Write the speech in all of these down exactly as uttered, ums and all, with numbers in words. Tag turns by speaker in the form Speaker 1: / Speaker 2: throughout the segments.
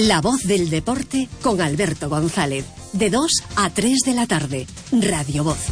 Speaker 1: La voz del deporte con Alberto González. De dos a tres de la tarde. Radio Voz.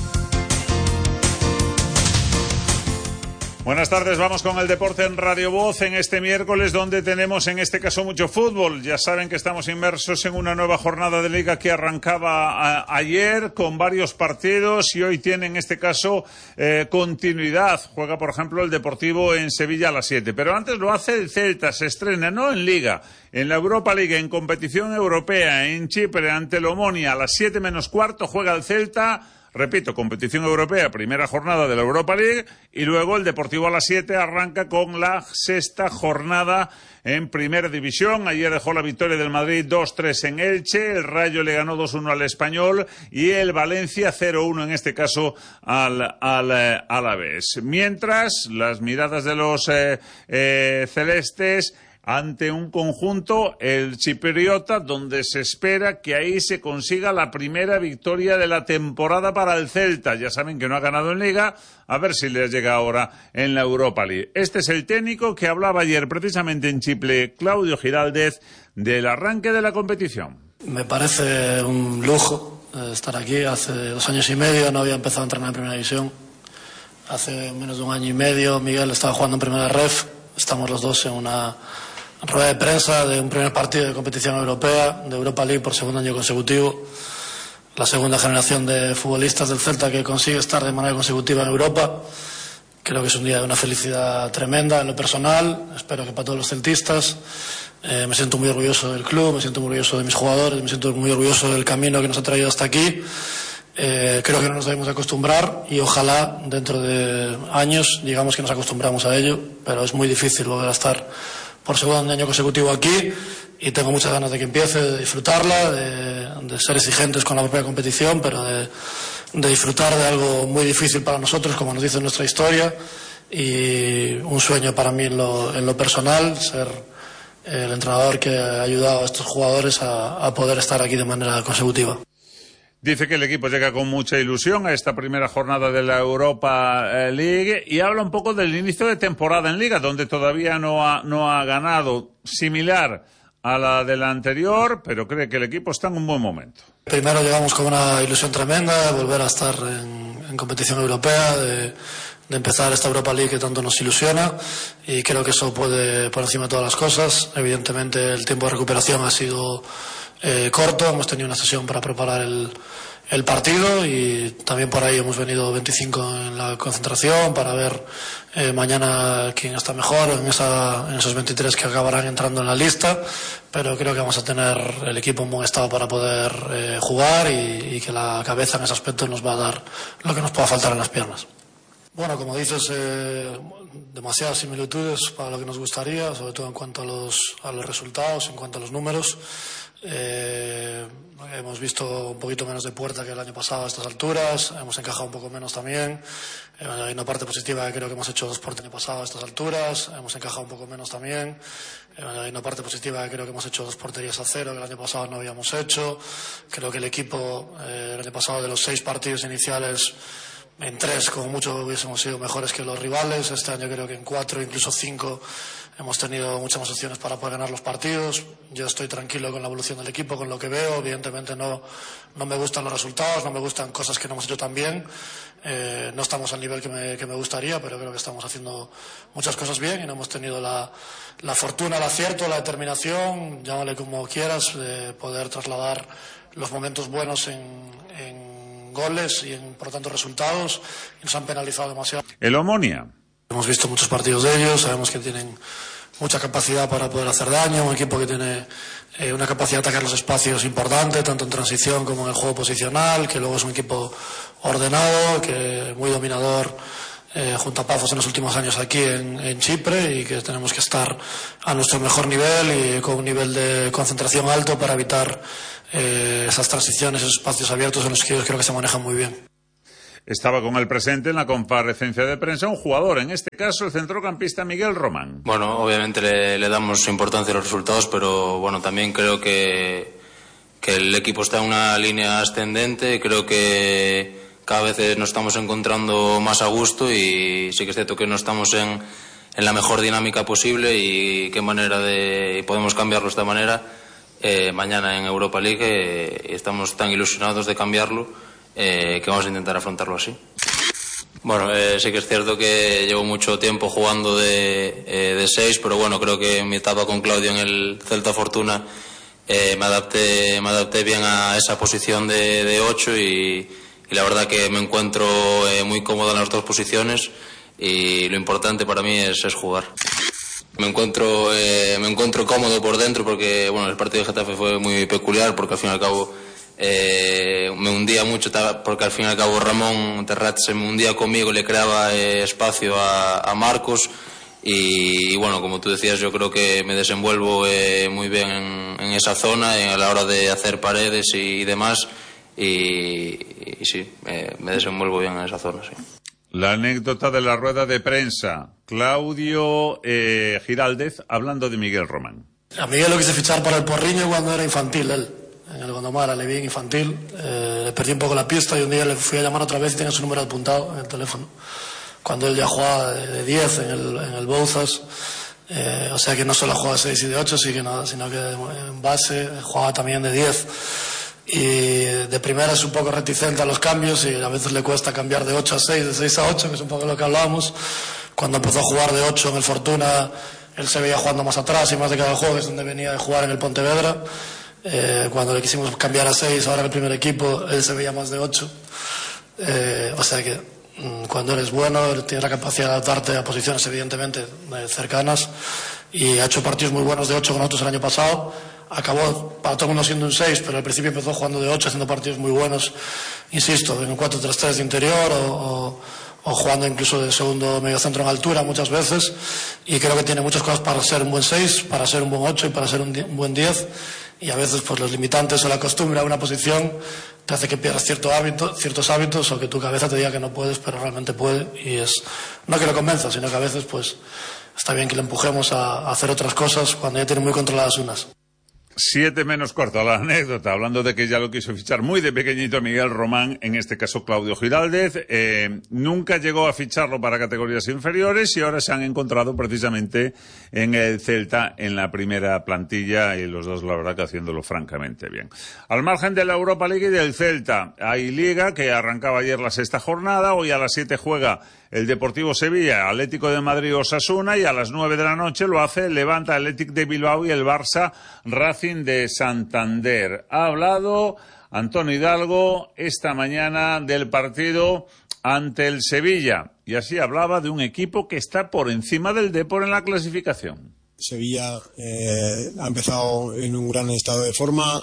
Speaker 2: Buenas tardes, vamos con el deporte en Radio Voz en este miércoles, donde tenemos en este caso mucho fútbol. Ya saben que estamos inmersos en una nueva jornada de liga que arrancaba a, ayer con varios partidos y hoy tiene en este caso eh, continuidad. Juega por ejemplo el Deportivo en Sevilla a las siete, pero antes lo hace el Celta, se estrena no en liga, en la Europa League, en competición europea, en Chipre ante el Omonia a las siete menos cuarto juega el Celta. Repito, competición europea, primera jornada de la Europa League, y luego el Deportivo a las siete arranca con la sexta jornada en Primera División. Ayer dejó la victoria del Madrid dos tres en Elche, el Rayo le ganó dos uno al Español y el Valencia cero uno en este caso al, al eh, Alavés. Mientras, las miradas de los eh, eh, celestes ante un conjunto, el chipriota, donde se espera que ahí se consiga la primera victoria de la temporada para el Celta. Ya saben que no ha ganado en Liga, a ver si les llega ahora en la Europa League. Este es el técnico que hablaba ayer precisamente en Chipre, Claudio Giraldez, del arranque de la competición.
Speaker 3: Me parece un lujo estar aquí. Hace dos años y medio no había empezado a entrenar en Primera División. Hace menos de un año y medio Miguel estaba jugando en Primera Ref. Estamos los dos en una rueda de prensa de un primer partido de competición europea, de Europa League por segundo año consecutivo. La segunda generación de futbolistas del Celta que consigue estar de manera consecutiva en Europa. Creo que es un día de una felicidad tremenda en lo personal. Espero que para todos los celtistas. Eh, me siento muy orgulloso del club, me siento muy orgulloso de mis jugadores, me siento muy orgulloso del camino que nos ha traído hasta aquí. Eh, creo que no nos debemos acostumbrar y ojalá dentro de años digamos que nos acostumbramos a ello, pero es muy difícil volver a estar por segundo año consecutivo aquí y tengo muchas ganas de que empiece, de disfrutarla, de, de ser exigentes con la propia competición, pero de, de disfrutar de algo muy difícil para nosotros, como nos dice nuestra historia, y un sueño para mí en lo, en lo personal, ser el entrenador que ha ayudado a estos jugadores a, a poder estar aquí de manera consecutiva.
Speaker 2: Dice que el equipo llega con mucha ilusión a esta primera jornada de la Europa League y habla un poco del inicio de temporada en Liga, donde todavía no ha, no ha ganado, similar a la de la anterior, pero cree que el equipo está en un buen momento.
Speaker 3: Primero llegamos con una ilusión tremenda de volver a estar en, en competición europea, de, de empezar esta Europa League que tanto nos ilusiona, y creo que eso puede por encima de todas las cosas. Evidentemente el tiempo de recuperación ha sido Eh, corto, hemos tenido una sesión para preparar el, el partido y también por ahí hemos venido veinticinco en la concentración para ver eh, mañana quién está mejor en, esa, en esos veintitrés que acabarán entrando en la lista, pero creo que vamos a tener el equipo en buen estado para poder eh, jugar y, y que la cabeza en ese aspecto nos va a dar lo que nos pueda faltar en las piernas. Bueno, como dices, eh, demasiadas similitudes para lo que nos gustaría, sobre todo en cuanto a los, a los resultados, en cuanto a los números. Eh, hemos visto un poquito menos de puerta que el año pasado a estas alturas, hemos encajado un poco menos también. Eh, hay una parte positiva que creo que hemos hecho dos puertas el año pasado a estas alturas, hemos encajado un poco menos también. Eh, hay una parte positiva que creo que hemos hecho dos porterías a cero que el año pasado no habíamos hecho. Creo que el equipo eh, el año pasado de los seis partidos iniciales, en tres como mucho hubiésemos sido mejores que los rivales. Este año creo que en cuatro, incluso cinco, hemos tenido muchas más opciones para poder ganar los partidos. Yo estoy tranquilo con la evolución del equipo, con lo que veo. Evidentemente no, no me gustan los resultados, no me gustan cosas que no hemos hecho tan bien. Eh, no estamos al nivel que me, que me gustaría, pero creo que estamos haciendo muchas cosas bien y no hemos tenido la, la fortuna, el acierto, la determinación, llámale como quieras, de poder trasladar los momentos buenos en, en goles y en, por lo tanto, resultados, y nos han penalizado demasiado.
Speaker 2: El Omonia.
Speaker 3: Hemos visto muchos partidos de ellos, sabemos que tienen mucha capacidad para poder hacer daño, un equipo que tiene eh, una capacidad de atacar los espacios importante, tanto en transición como en el juego posicional, que luego es un equipo ordenado, que muy dominador eh, junto a Pafos en los últimos años aquí en, en Chipre, y que tenemos que estar a nuestro mejor nivel y con un nivel de concentración alto para evitar eh, esas transiciones, esos espacios abiertos en los que ellos creo que se manejan muy bien.
Speaker 2: Estaba con el presente en la comparecencia de prensa un jugador, en este caso el centrocampista Miguel Román.
Speaker 4: Bueno, obviamente le, le damos importancia a los resultados, pero bueno, también creo que, que el equipo está en una línea ascendente. Creo que cada vez nos estamos encontrando más a gusto y sí que es cierto que no estamos en, en la mejor dinámica posible y qué manera de y podemos cambiarlo de esta manera. eh, mañana en Europa League eh, y estamos tan ilusionados de cambiarlo eh, que vamos a intentar afrontarlo así. Bueno, eh, sí que es cierto que llevo mucho tiempo jugando de, eh, de seis, pero bueno, creo que en mi etapa con Claudio en el Celta Fortuna eh, me adapté me adapté bien a esa posición de, de ocho y, y la verdad que me encuentro eh, muy cómodo en las dos posiciones y lo importante para mí es, es jugar. Me encuentro eh, me encuentro cómodo por dentro porque bueno, el partido de Getafe fue muy peculiar porque al fin y al cabo Eh, me hundía mucho porque al fin y al cabo Ramón Terrat se me hundía conmigo, le creaba eh, espacio a, a Marcos y, y bueno, como tú decías, yo creo que me desenvuelvo eh, muy bien en, en esa zona a la hora de hacer paredes y, y demás y, y sí, eh, me desenvuelvo bien en esa zona, sí.
Speaker 2: La anécdota de la rueda de prensa, Claudio eh, Giraldez hablando de Miguel Román.
Speaker 3: A Miguel lo quise fichar para el Porriño cuando era infantil él. En el Gondomar, le vi en infantil, eh, le perdí un poco la pista y un día le fui a llamar otra vez y tenía su número apuntado en el teléfono. Cuando él ya jugaba de diez en el, en el Bouzas, eh, o sea que no solo jugaba de seis y de ocho, sino, sino que en base jugaba también de diez. Y de primera es un poco reticente a los cambios y a veces le cuesta cambiar de ocho a seis, de seis a ocho, que es un poco lo que hablábamos. Cuando empezó a jugar de ocho en el Fortuna, él se veía jugando más atrás y más de cada juego, es donde venía de jugar en el Pontevedra. Eh, cuando le quisimos cambiar a seis, ahora en el primer equipo, él se veía más de ocho. Eh, o sea que mm, cuando eres bueno, tienes la capacidad de adaptarte a posiciones evidentemente eh, cercanas y ha hecho partidos muy buenos de ocho con nosotros el año pasado. Acabó para todo el mundo siendo un seis, pero al principio empezó jugando de ocho, haciendo partidos muy buenos, insisto, en un cuatro tres tres de interior o, o, o jugando incluso de segundo medio centro en altura muchas veces, y creo que tiene muchas cosas para ser un buen seis, para ser un buen ocho y para ser un, un buen diez. Y a veces pues los limitantes o la costumbre a una posición te hace que pierdas cierto hábito, ciertos hábitos o que tu cabeza te diga que no puedes, pero realmente puede. Y es no que lo convenza, sino que a veces pues está bien que le empujemos a, a hacer otras cosas cuando ya tiene muy controladas unas.
Speaker 2: Siete menos cuarto, la anécdota, hablando de que ya lo quiso fichar muy de pequeñito Miguel Román, en este caso Claudio Giraldez, eh, nunca llegó a ficharlo para categorías inferiores y ahora se han encontrado precisamente en el Celta en la primera plantilla y los dos la verdad que haciéndolo francamente bien. Al margen de la Europa League y del Celta, hay Liga que arrancaba ayer la sexta jornada, hoy a las siete juega el Deportivo Sevilla, Atlético de Madrid Osasuna y a las nueve de la noche lo hace el Levante Athletic de Bilbao y el Barça Racing de Santander. Ha hablado Antonio Hidalgo esta mañana del partido ante el Sevilla y así hablaba de un equipo que está por encima del Depor en la clasificación.
Speaker 5: Sevilla eh, ha empezado en un gran estado de forma.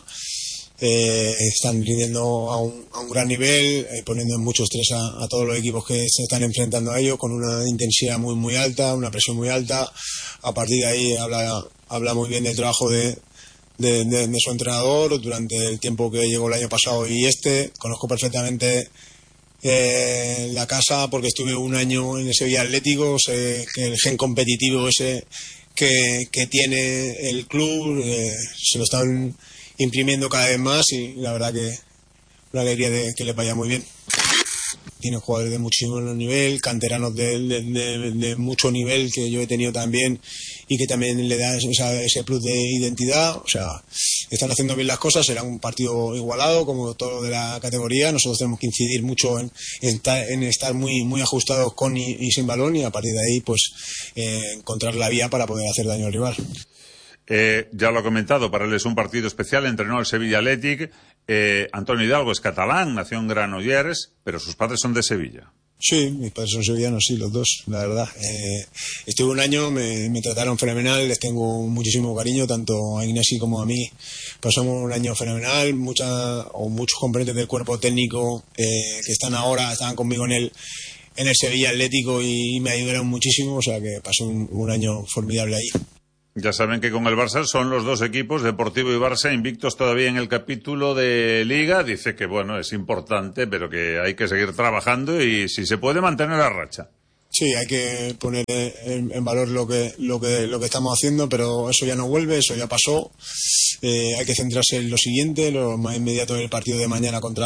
Speaker 5: Eh, están rindiendo a un, a un gran nivel, eh, poniendo en mucho estrés a, a todos los equipos que se están enfrentando a ellos, con una intensidad muy muy alta, una presión muy alta. A partir de ahí habla, habla muy bien del trabajo de, de, de, de su entrenador durante el tiempo que llegó el año pasado y este. Conozco perfectamente eh, la casa porque estuve un año en el Sevilla Atlético, sé que el gen competitivo ese que, que tiene el club eh, se lo están imprimiendo cada vez más y la verdad que una alegría de que les vaya muy bien. Tienen jugadores de muchísimo nivel, canteranos de, de, de, de mucho nivel que yo he tenido también y que también le da esa, ese plus de identidad. O sea, están haciendo bien las cosas, será un partido igualado como todo de la categoría. Nosotros tenemos que incidir mucho en, en, estar, en estar muy, muy ajustados con y, y sin balón y a partir de ahí pues eh, encontrar la vía para poder hacer daño al rival.
Speaker 2: Eh, ya lo ha comentado, para él es un partido especial, entrenó el Sevilla Athletic. Eh, Antonio Hidalgo es catalán, nació en Granollers, pero sus padres son de Sevilla.
Speaker 5: Sí, mis padres son sevillanos, sí, los dos, la verdad. Eh, estuve un año, me, me trataron fenomenal, les tengo muchísimo cariño, tanto a Ignasi como a mí. Pasamos un año fenomenal, mucha, o muchos componentes del cuerpo técnico eh, que están ahora, estaban conmigo en el, en el Sevilla Atlético y me ayudaron muchísimo, o sea que pasó un, un año formidable ahí.
Speaker 2: Ya saben que con el Barça son los dos equipos, Deportivo y Barça, invictos todavía en el capítulo de Liga. Dice que, bueno, es importante, pero que hay que seguir trabajando y si se puede mantener la racha.
Speaker 5: Sí, hay que poner en, en valor lo que, lo que, lo que estamos haciendo, pero eso ya no vuelve, eso ya pasó. Eh, hay que centrarse en lo siguiente, lo más inmediato del partido de mañana contra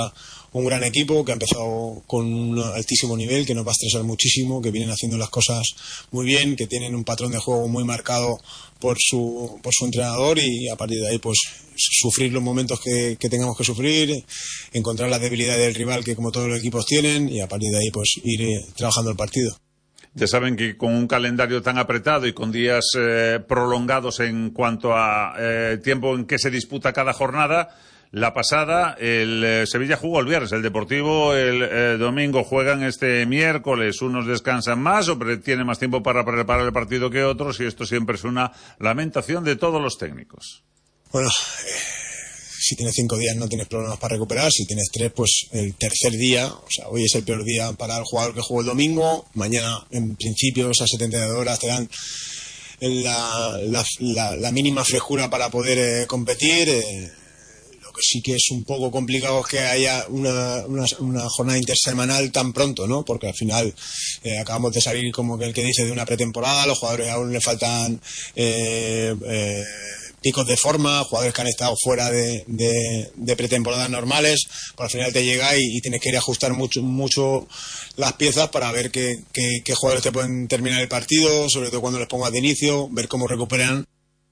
Speaker 5: un gran equipo que ha empezado con un altísimo nivel, que nos va a estresar muchísimo, que vienen haciendo las cosas muy bien, que tienen un patrón de juego muy marcado por su, por su entrenador, y a partir de ahí pues sufrir los momentos que, que tengamos que sufrir, encontrar la debilidad del rival que como todos los equipos tienen, y a partir de ahí pues ir eh, trabajando el partido.
Speaker 2: Ya saben que con un calendario tan apretado y con días eh, prolongados en cuanto a eh, tiempo en que se disputa cada jornada, la pasada el eh, Sevilla jugó el viernes, el Deportivo el eh, domingo, juegan este miércoles, unos descansan más o tienen más tiempo para preparar el partido que otros, y esto siempre es una lamentación de todos los técnicos.
Speaker 5: Bueno, eh, si tienes cinco días no tienes problemas para recuperar, si tienes tres, pues el tercer día, o sea, hoy es el peor día para el jugador que jugó el domingo, mañana en principio esas setenta y dos horas te dan la, la, la, la mínima frescura para poder eh, competir. eh, Lo que sí que es un poco complicado es que haya una, una, una jornada intersemanal tan pronto, ¿no? Porque al final eh, acabamos de salir, como que el que dice, de una pretemporada, los jugadores aún le faltan eh, eh, picos de forma, jugadores que han estado fuera de, de, de pretemporadas normales, pues al final te llega y, y tienes que ir a ajustar mucho, mucho las piezas para ver qué, qué, qué jugadores te pueden terminar el partido, sobre todo cuando les pongas de inicio, ver cómo recuperan.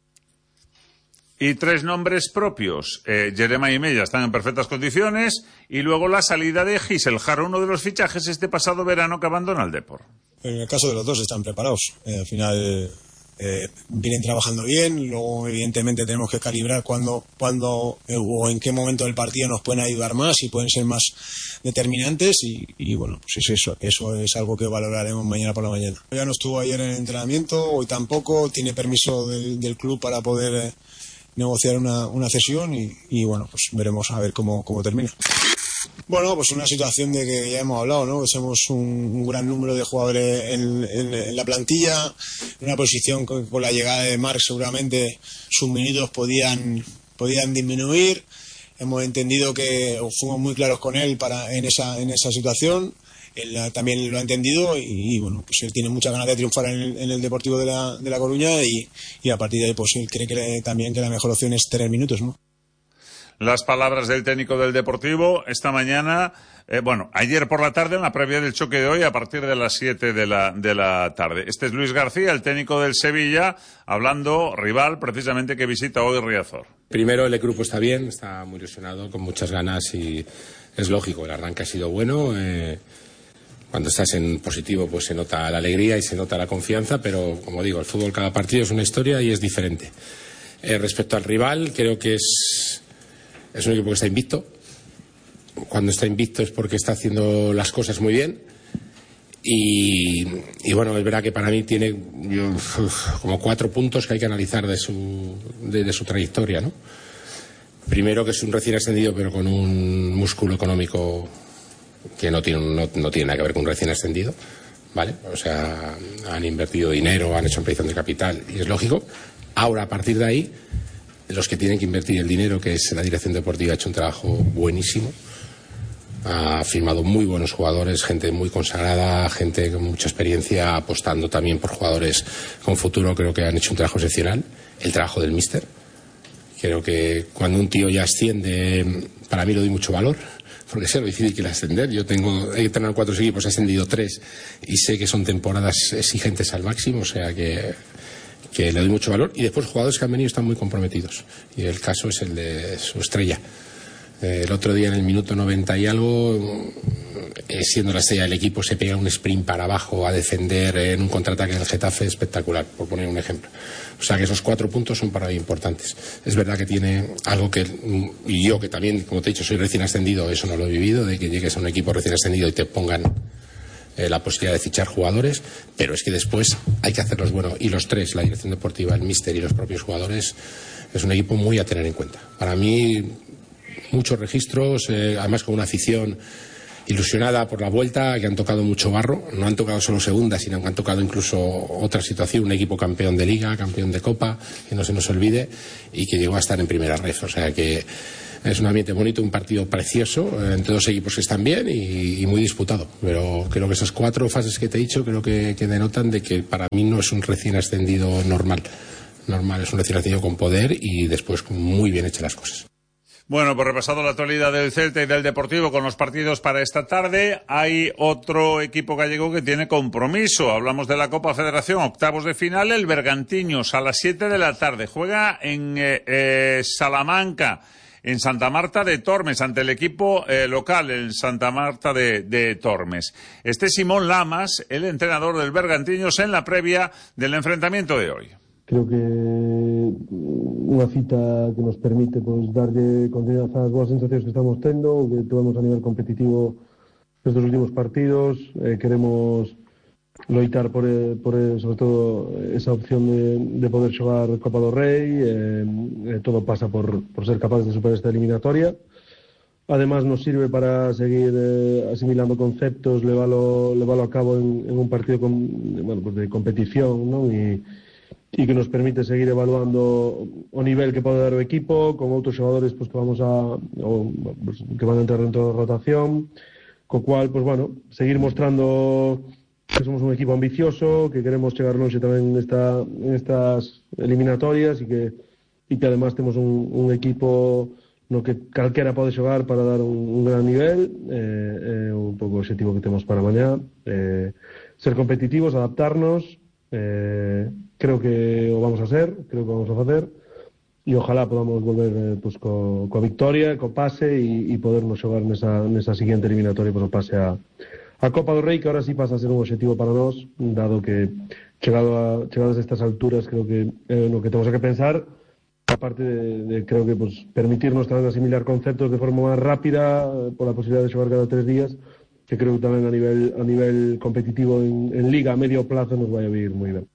Speaker 2: Y tres nombres propios. Eh, Jeremai y Mella están en perfectas condiciones. Y luego la salida de Giselhar, uno de los fichajes este pasado verano que abandona el Depor.
Speaker 5: En el caso de los dos están preparados. Eh, al final eh, vienen trabajando bien. Luego, evidentemente, tenemos que calibrar cuándo, cuándo eh, o en qué momento del partido nos pueden ayudar más y pueden ser más determinantes. Y, y bueno, pues es eso. Eso es algo que valoraremos mañana por la mañana. Ya no estuvo ayer en el entrenamiento, hoy tampoco. Tiene permiso del, del club para poder Eh, negociar una, una cesión y, y bueno, pues veremos a ver cómo, cómo termina. Bueno, pues una situación de que ya hemos hablado, ¿no? Somos un, un gran número de jugadores en, en, en la plantilla, en una posición con, con la llegada de Marc seguramente sus minutos podían, podían disminuir. Hemos entendido que fuimos muy claros con él para, en, esa, en esa situación. Él también lo ha entendido y, y bueno, pues él tiene muchas ganas de triunfar en el, en el Deportivo de la, de la Coruña y, y a partir de ahí pues él cree que le, también que la mejor opción es tener minutos, ¿no?
Speaker 2: Las palabras del técnico del Deportivo esta mañana, eh, bueno, ayer por la tarde en la previa del choque de hoy a partir de las siete de la, de la tarde. Este es Luis García, el técnico del Sevilla, hablando rival precisamente que visita hoy Riazor.
Speaker 6: Primero, el grupo está bien, está muy ilusionado, con muchas ganas y es lógico, el arranque ha sido bueno. Eh, Cuando estás en positivo pues se nota la alegría y se nota la confianza, pero como digo, el fútbol cada partido es una historia y es diferente. Eh, respecto al rival, creo que es, es un equipo que está invicto. Cuando está invicto es porque está haciendo las cosas muy bien. Y, y bueno, es verdad que para mí tiene yo, uf, como cuatro puntos que hay que analizar de su, de, de su trayectoria, ¿no? Primero, que es un recién ascendido pero con un músculo económico que no tiene, no, no tiene nada que ver con un recién ascendido, ¿vale? O sea, han invertido dinero, han hecho ampliación de capital y es lógico. Ahora, a partir de ahí, los que tienen que invertir el dinero, que es la dirección deportiva, ha hecho un trabajo buenísimo. Ha firmado muy buenos jugadores, gente muy consagrada, gente con mucha experiencia, apostando también por jugadores con futuro. Creo que han hecho un trabajo excepcional. El trabajo del míster. Creo que cuando un tío ya asciende, para mí le doy mucho valor, porque sé lo difícil que es ascender. Yo tengo, he entrenado cuatro equipos, he ascendido tres y sé que son temporadas exigentes al máximo, o sea que, que le doy mucho valor. Y después jugadores que han venido están muy comprometidos y el caso es el de su estrella. Eh, el otro día en el minuto noventa y algo, eh, siendo la estrella del equipo, se pega un sprint para abajo a defender en un contraataque del Getafe espectacular, por poner un ejemplo. O sea que esos cuatro puntos son para mí importantes. Es verdad que tiene algo que, y yo que también, como te he dicho, soy recién ascendido, eso no lo he vivido, de que llegues a un equipo recién ascendido y te pongan eh, la posibilidad de fichar jugadores, pero es que después hay que hacerlos bueno. Y los tres, la dirección deportiva, el míster y los propios jugadores, es un equipo muy a tener en cuenta. Para mí, muchos registros, eh, además con una afición ilusionada por la vuelta, que han tocado mucho barro, no han tocado solo segunda, sino que han tocado incluso otra situación, un equipo campeón de Liga, campeón de Copa, que no se nos olvide, y que llegó a estar en primera red. O sea que es un ambiente bonito, un partido precioso, entre dos equipos que están bien y, y muy disputado. Pero creo que esas cuatro fases que te he dicho creo que, que denotan de que para mí no es un recién ascendido normal. Normal, es un recién ascendido con poder y después muy bien hechas las cosas.
Speaker 2: Bueno, pues repasado la actualidad del Celta y del Deportivo con los partidos para esta tarde, hay otro equipo gallego que tiene compromiso. Hablamos de la Copa Federación, octavos de final, el Bergantiños, a las siete de la tarde. Juega en eh, eh, Salamanca, en Santa Marta de Tormes, ante el equipo eh, local, en Santa Marta de, de Tormes. Este Simón Lamas, el entrenador del Bergantiños, en la previa del enfrentamiento de hoy.
Speaker 7: Creo que unha cita que nos permite pois, darlle continuidade ás boas sensacións que estamos tendo, que tuvemos a nivel competitivo nestes últimos partidos. Eh, queremos loitar por, por sobre todo esa opción de, de poder xogar Copa do Rei. Eh, eh, todo pasa por, por ser capaces de superar esta eliminatoria. Además nos sirve para seguir eh, asimilando conceptos, leválo, leválo a cabo en, en un partido con, bueno, pues de competición, ¿no? Y e que nos permite seguir evaluando o nivel que pode dar o equipo con outros xogadores pues, que vamos a o, pues, que van a entrar dentro da rotación, co cual, pues bueno, seguir mostrando que somos un equipo ambicioso, que queremos chegar longe tamén nesta, nestas eliminatorias e que, e que además temos un, un equipo no que calquera pode xogar para dar un, un gran nivel. É eh, eh, un pouco o objetivo que temos para mañá, eh, ser competitivos, adaptarnos. Eh, creo que o vamos a ser, creo que o vamos a facer e ojalá podamos volver eh, pues, co, coa victoria, co pase e, e podernos xogar nesa, nesa seguinte eliminatoria pues, o pase a, a Copa do Rei, que ahora sí pasa a ser un objetivo para nós, dado que chegado a, chegadas a estas alturas creo que é eh, no que temos que pensar, aparte de, de creo que pues, permitirnos tamén asimilar conceptos de forma máis rápida eh, por a posibilidad de xogar cada tres días, que creo que tamén a nivel, a nivel competitivo en, en Liga a medio plazo nos vai a vir moi ben.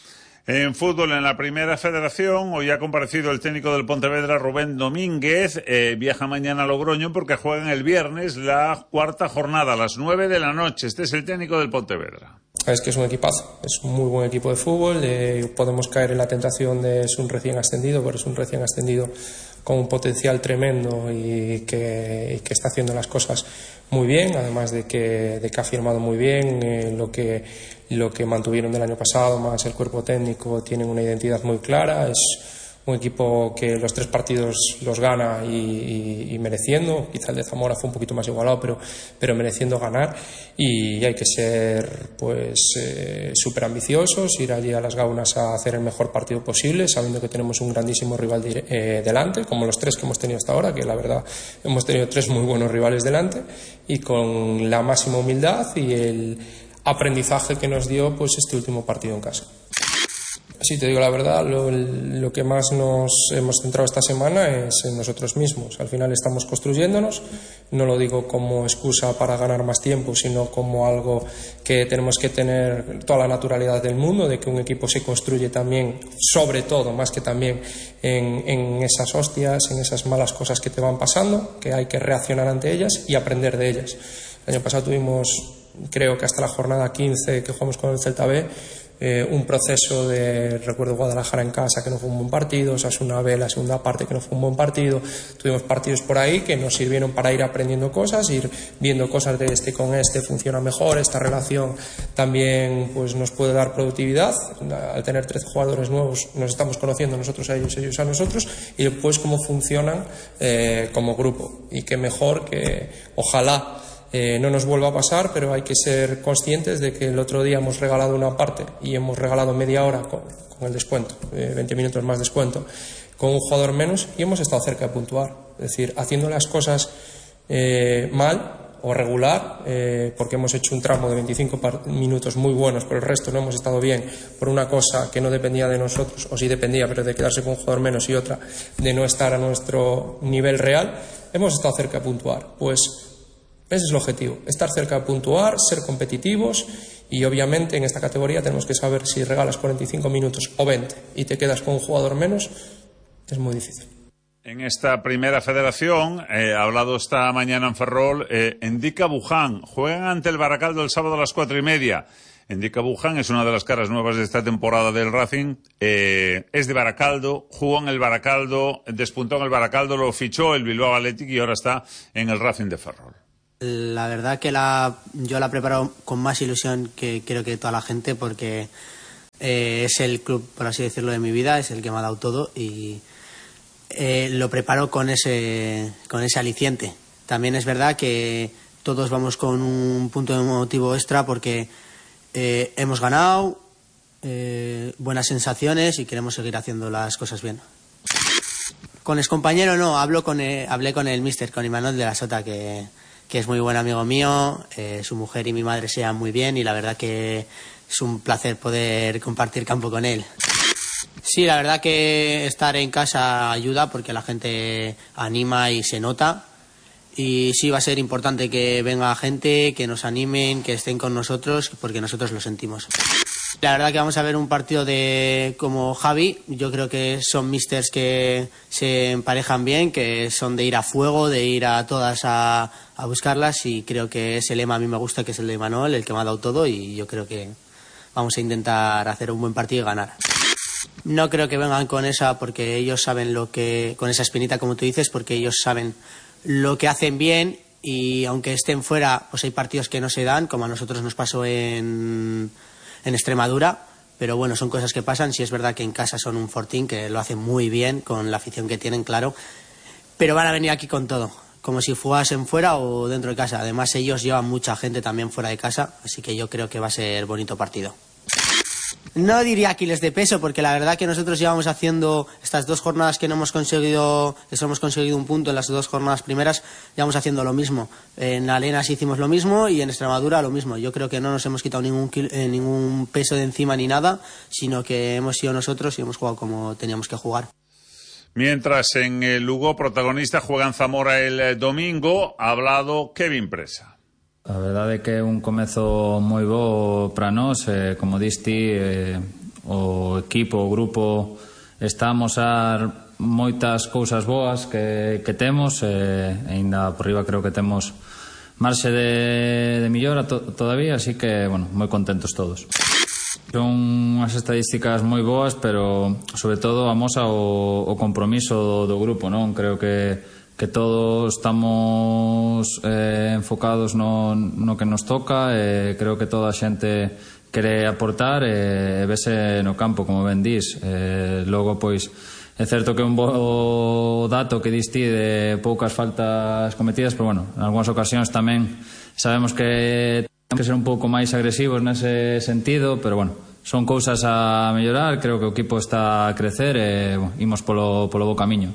Speaker 2: En fútbol, en la Primera Federación, hoy ha comparecido el técnico del Pontevedra, Rubén Domínguez. Eh, viaja mañana a Logroño porque juegan el viernes la cuarta jornada a las nueve de la noche. Este es el técnico del Pontevedra.
Speaker 8: Es que es un equipazo, es un muy buen equipo de fútbol. Eh, podemos caer en la tentación de es un recién ascendido, pero es un recién ascendido con un potencial tremendo y que, y que está haciendo las cosas muy bien, además de que, de que ha firmado muy bien eh, lo que, lo que mantuvieron del año pasado, más el cuerpo técnico, tienen una identidad muy clara. Es un equipo que los tres partidos los gana y, y, y mereciendo. Quizá el de Zamora fue un poquito más igualado, pero, pero mereciendo ganar, y hay que ser pues eh, súper ambiciosos, ir allí a las Gaunas a hacer el mejor partido posible, sabiendo que tenemos un grandísimo rival de, eh, delante, como los tres que hemos tenido hasta ahora, que la verdad hemos tenido tres muy buenos rivales delante, y con la máxima humildad y el aprendizaje que nos dio pues este último partido en casa. Si te digo la verdad, lo, lo que más nos hemos centrado esta semana es en nosotros mismos. Al final estamos construyéndonos, no lo digo como excusa para ganar más tiempo, sino como algo que tenemos que tener toda la naturalidad del mundo, de que un equipo se construye también, sobre todo, más que también en, en esas hostias, en esas malas cosas que te van pasando, que hay que reaccionar ante ellas y aprender de ellas. El año pasado tuvimos, creo que hasta la jornada quince que jugamos con el Celta B, Eh, un proceso de, recuerdo Guadalajara en casa que no fue un buen partido, Osasuna B la segunda parte que no fue un buen partido, tuvimos partidos por ahí que nos sirvieron para ir aprendiendo cosas, ir viendo cosas de este con este funciona mejor, esta relación también pues nos puede dar productividad. Al tener trece jugadores nuevos nos estamos conociendo nosotros a ellos, ellos a nosotros, y después cómo funcionan eh, como grupo, y qué mejor que ojalá Eh, no nos vuelva a pasar, pero hay que ser conscientes de que el otro día hemos regalado una parte y hemos regalado media hora con, con el descuento, eh, veinte minutos más descuento, con un jugador menos, y hemos estado cerca de puntuar. Es decir, haciendo las cosas eh, mal o regular, eh, porque hemos hecho un tramo de veinticinco minutos muy buenos, pero el resto no hemos estado bien por una cosa que no dependía de nosotros, o sí dependía, pero de quedarse con un jugador menos, y otra de no estar a nuestro nivel real, hemos estado cerca de puntuar. Pues ese es el objetivo, estar cerca de puntuar, ser competitivos, y obviamente en esta categoría tenemos que saber si regalas cuarenta y cinco minutos o veinte y te quedas con un jugador menos, es muy difícil.
Speaker 2: En esta Primera Federación, eh, ha hablado esta mañana en Ferrol, eh, Endica Buján, juegan ante el Baracaldo el sábado a las cuatro y media. Endica Buján es una de las caras nuevas de esta temporada del Racing, eh, es de Baracaldo, jugó en el Baracaldo, despuntó en el Baracaldo, lo fichó el Bilbao Athletic y ahora está en el Racing de Ferrol.
Speaker 9: La verdad que la, yo la he preparado con más ilusión que creo que toda la gente, porque eh, es el club, por así decirlo, de mi vida, es el que me ha dado todo, y, eh, lo preparo con ese, con ese aliciente. También es verdad que todos vamos con un punto de motivo extra porque eh, hemos ganado, eh, buenas sensaciones y queremos seguir haciendo las cosas bien. Con ex compañero no, hablo con el, hablé con el míster, con Imanol de la Sota, que, que es muy buen amigo mío, eh, su mujer y mi madre se llevan muy bien y la verdad que es un placer poder compartir campo con él. Sí, la verdad que estar en casa ayuda porque la gente anima y se nota. Y sí va a ser importante que venga gente, que nos animen, que estén con nosotros, porque nosotros lo sentimos. La verdad que vamos a ver un partido de como Javi. Yo creo que son místers que se emparejan bien, que son de ir a fuego, de ir a todas a, a buscarlas, y creo que ese lema a mí me gusta, que es el de Manuel, el que me ha dado todo, y yo creo que vamos a intentar hacer un buen partido y ganar. No creo que vengan con esa, porque ellos saben lo que, con esa espinita como tú dices, porque ellos saben lo que hacen bien, y aunque estén fuera, pues hay partidos que no se dan, como a nosotros nos pasó en, en Extremadura, pero bueno, son cosas que pasan. Sí es verdad que en casa son un fortín, que lo hacen muy bien, con la afición que tienen, claro, pero van a venir aquí con todo, como si fugasen fuera o dentro de casa. Además ellos llevan mucha gente también fuera de casa, así que yo creo que va a ser bonito partido. No diría Aquiles de peso, porque la verdad que nosotros llevamos haciendo estas dos jornadas que no hemos conseguido, que solo hemos conseguido un punto en las dos jornadas primeras, llevamos haciendo lo mismo. En Alenas hicimos lo mismo y en Extremadura lo mismo. Yo creo que no nos hemos quitado ningún, eh, ningún peso de encima ni nada, sino que hemos sido nosotros y hemos jugado como teníamos que jugar.
Speaker 2: Mientras en el Lugo, protagonista, juegan Zamora el domingo, ha hablado Kevin Presa.
Speaker 10: A verdade é que é un comezo moi bo para nós, eh, como diste, eh, o equipo, o grupo, estamos a moitas cousas boas que, que temos, eh, ainda por riba creo que temos marxe de, de millora to, todavía, así que, bueno, moi contentos todos. Son unhas estadísticas moi boas, pero sobre todo amosa o, o compromiso do, do grupo, non? Creo que que todos estamos eh, enfocados no, no que nos toca, eh, creo que toda a xente quere aportar e eh, vese no campo, como ben dís. Eh, logo, pois, é certo que é un bo dato que diste de poucas faltas cometidas, pero, bueno, en algunhas ocasións tamén sabemos que temos que ser un pouco máis agresivos nese sentido, pero, bueno, son cousas a mellorar. Creo que o equipo está a crecer e, bueno, imos polo, polo bo camiño.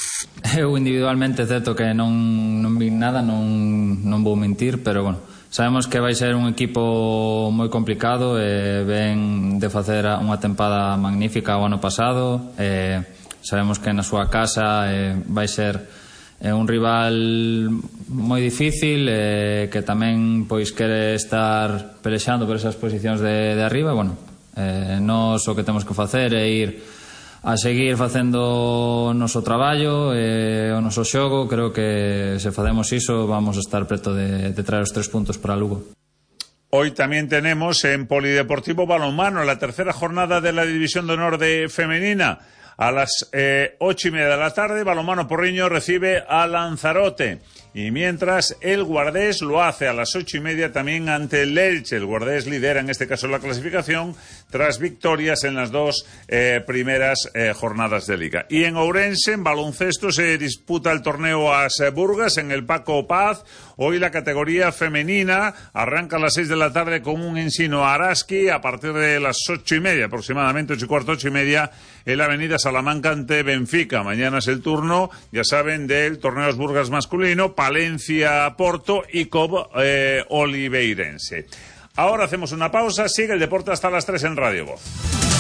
Speaker 10: Eu individualmente é certo que non, non vi nada, non, non vou mentir, pero bueno, sabemos que vai ser un equipo moi complicado, e ven de facer unha tempada magnífica o ano pasado, e sabemos que na súa casa e vai ser é un rival moi difícil, e que tamén pois quere estar pelexando por esas posicións de, de arriba. Bueno, eh, nós o que temos que facer é ir a seguir facendo o noso traballo e o noso xogo. Creo que se facemos iso vamos a estar preto de, de traer os tres puntos para Lugo.
Speaker 2: Hoy también tenemos en Polideportivo balonmano la tercera jornada de la División de Honor de Femenina. A las eh, ocho y media de la tarde, Balonmano Porriño recibe a Lanzarote. Y mientras el Guardés lo hace a las ocho y media también ante el Elche. El Guardés lidera en este caso la clasificación tras victorias en las dos eh, primeras eh, jornadas de Liga. Y en Ourense, en baloncesto, se disputa el torneo As Burgas en el Paco Paz. Hoy la categoría femenina arranca a las seis de la tarde con un Ensino Araski. A partir de las ocho y media, aproximadamente ocho y cuarto, ocho y media, en la avenida Salamanca ante Benfica. Mañana es el turno, ya saben, del torneo As Burgas masculino, Palencia Porto y C O B eh, Oliveirense. Ahora hacemos una pausa, sigue el deporte hasta las tres en Radio Voz.